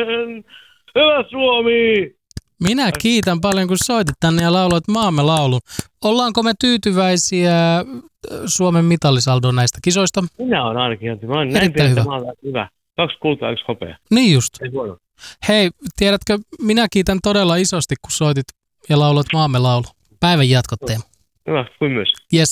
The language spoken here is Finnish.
Hyvä Suomi! Minä kiitän paljon, kun soitit tänne ja lauloit maamme laulun. Ollaanko me tyytyväisiä Suomen mitallisaldoon näistä kisoista? Minä olen ainakin. Mä olen Erittäin hyvä. Hyvä. 2 kultaa, 1 hopea. Niin just. Ei huono. Hei, tiedätkö, minä kiitän todella isosti, kun soitit ja lauloit maamme laulu. Päivän jatkot, Teemu. Hyvä, kuin myös. Yes.